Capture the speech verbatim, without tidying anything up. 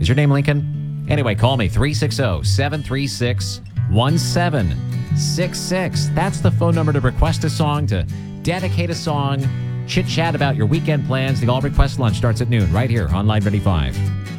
Is your name Lincoln? Anyway, call me three six zero, seven three six, one seven six six. That's the phone number to request a song, to dedicate a song, chit-chat about your weekend plans. The All Request Lunch starts at noon right here on Line thirty-five.